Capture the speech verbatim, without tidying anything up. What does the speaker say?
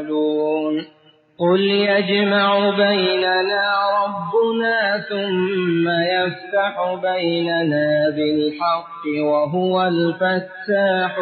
قل يجمع بيننا ربنا ثم يفتح بيننا بالحق وهو الفتاح